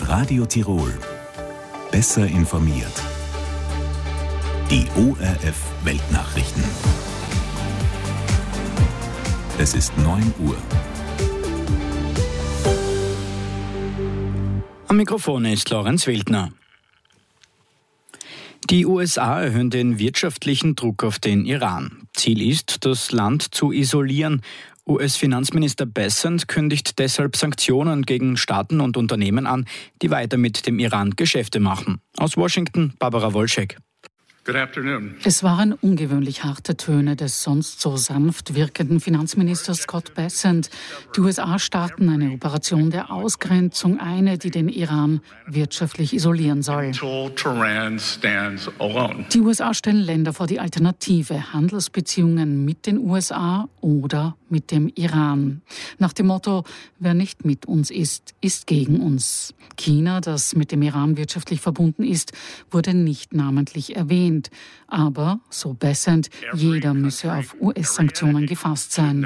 Radio Tirol. Besser informiert. Die ORF Weltnachrichten. Es ist 9 Uhr. Am Mikrofon ist Lorenz Wildner. Die USA erhöhen den wirtschaftlichen Druck auf den Iran. Ziel ist, das Land zu isolieren. US-Finanzminister Bessent kündigt deshalb Sanktionen gegen Staaten und Unternehmen an, die weiter mit dem Iran Geschäfte machen. Aus Washington, Barbara Wolschek. Es waren ungewöhnlich harte Töne des sonst so sanft wirkenden Finanzministers Scott Bessent. Die USA starten eine Operation der Ausgrenzung, eine, die den Iran wirtschaftlich isolieren soll. Die USA stellen Länder vor die Alternative: Handelsbeziehungen mit den USA oder mit dem Iran. Nach dem Motto: Wer nicht mit uns ist, ist gegen uns. China, das mit dem Iran wirtschaftlich verbunden ist, wurde nicht namentlich erwähnt. Aber, so Bessent, jeder müsse auf US-Sanktionen gefasst sein.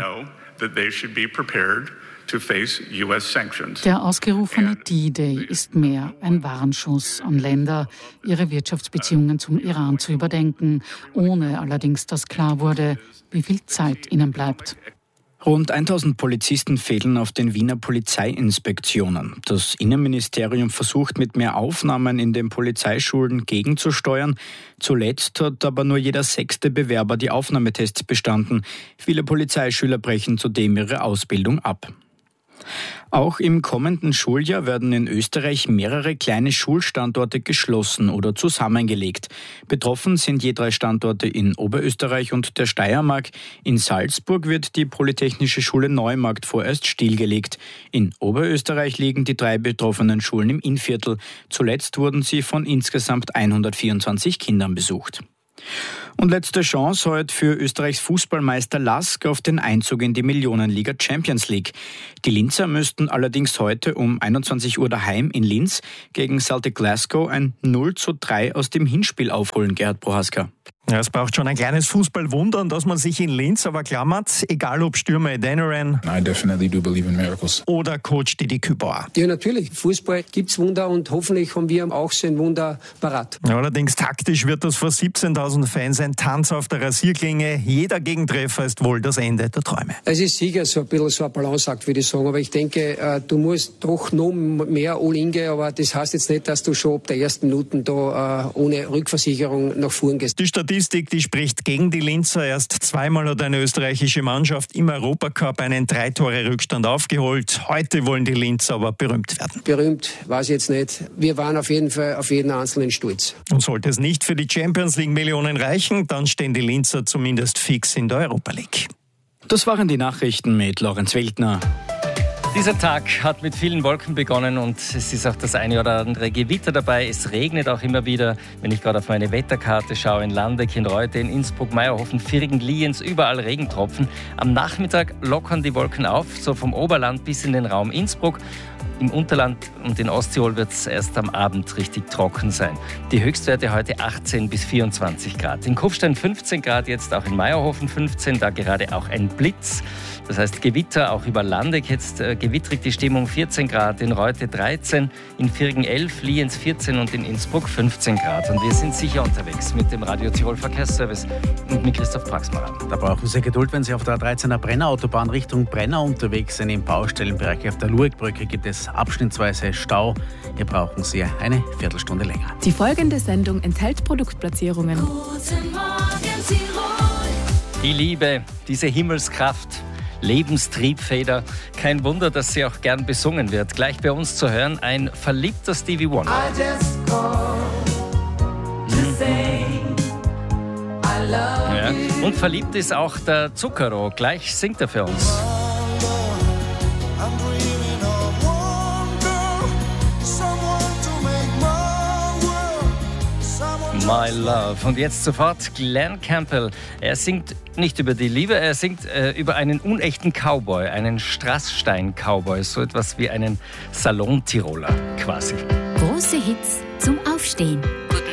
Der ausgerufene D-Day ist mehr ein Warnschuss an Länder, ihre Wirtschaftsbeziehungen zum Iran zu überdenken, ohne allerdings, dass klar wurde, wie viel Zeit ihnen bleibt. Rund 1000 Polizisten fehlen auf den Wiener Polizeiinspektionen. Das Innenministerium versucht mit mehr Aufnahmen in den Polizeischulen gegenzusteuern. Zuletzt hat aber nur jeder 6. Bewerber die Aufnahmetests bestanden. Viele Polizeischüler brechen zudem ihre Ausbildung ab. Auch im kommenden Schuljahr werden in Österreich mehrere kleine Schulstandorte geschlossen oder zusammengelegt. Betroffen sind je 3 Standorte in Oberösterreich und der Steiermark. In Salzburg wird die Polytechnische Schule Neumarkt vorerst stillgelegt. In Oberösterreich liegen die 3 betroffenen Schulen im Innviertel. Zuletzt wurden sie von insgesamt 124 Kindern besucht. Und letzte Chance heute für Österreichs Fußballmeister LASK auf den Einzug in die Millionenliga Champions League. Die Linzer müssten allerdings heute um 21 Uhr daheim in Linz gegen Celtic Glasgow ein 0:3 aus dem Hinspiel aufholen, Gerhard Prohaska. Ja, es braucht schon ein kleines Fußballwunder, an das man sich in Linz aber klammert, egal ob Stürmer Adeniran oder Coach Didi Kübauer. Ja, natürlich. Fußball gibt's Wunder und hoffentlich haben wir auch so ein Wunder parat. Ja, allerdings taktisch wird das vor 17.000 Fans ein Tanz auf der Rasierklinge. Jeder Gegentreffer ist wohl das Ende der Träume. Es ist sicher so ein bisschen so ein Balanceakt, würde ich sagen. Aber ich denke, du musst doch noch mehr all-in gehen. Aber das heißt jetzt nicht, dass du schon ab der ersten Minute da ohne Rückversicherung nach vorn gehst. Die Statistik, die spricht gegen die Linzer. Erst 2-mal hat eine österreichische Mannschaft im Europacup einen 3-Tore-Rückstand aufgeholt. Heute wollen die Linzer aber berühmt werden. Berühmt, weiß ich jetzt nicht. Wir waren auf jeden Fall auf jeden Einzelnen stolz. Und sollte es nicht für die Champions League Millionen reichen, dann stehen die Linzer zumindest fix in der Europa League. Das waren die Nachrichten mit Lorenz Wildner. Dieser Tag hat mit vielen Wolken begonnen und es ist auch das eine oder andere Gewitter dabei. Es regnet auch immer wieder. Wenn ich gerade auf meine Wetterkarte schaue, in Landeck, in Reute, in Innsbruck, Meierhofen, Viergen, Lienz, überall Regentropfen. Am Nachmittag lockern die Wolken auf, so vom Oberland bis in den Raum Innsbruck. Im Unterland und in Osttirol wird es erst am Abend richtig trocken sein. Die Höchstwerte heute 18 bis 24 Grad. In Kufstein 15 Grad, jetzt auch in Meierhofen 15, da gerade auch ein Blitz. Das heißt Gewitter, auch über Landeck jetzt gewittrig die Stimmung 14 Grad, in Reute 13, in Viergen 11, Lienz 14 und in Innsbruck 15 Grad. Und wir sind sicher unterwegs mit dem Radio Tirol Verkehrsservice und mit Christoph Praxmacher. Da brauchen Sie Geduld, wenn Sie auf der 13er Brenner-Autobahn Richtung Brenner unterwegs sind. Im Baustellenbereich auf der Luegbrücke gibt es abschnittsweise Stau. Hier brauchen Sie eine Viertelstunde länger. Die folgende Sendung enthält Produktplatzierungen. Guten Morgen, Tirol. Die Liebe, diese Himmelskraft, Lebenstriebfeder. Kein Wunder, dass sie auch gern besungen wird. Gleich bei uns zu hören, ein verliebter Stevie Wonder. Ja. Und verliebt ist auch der Zucchero. Gleich singt er für uns. My Love. Und jetzt sofort Glen Campbell. Er singt nicht über die Liebe, er singt über einen unechten Cowboy, einen Strassstein-Cowboy, so etwas wie einen Salon-Tiroler quasi. Große Hits zum Aufstehen.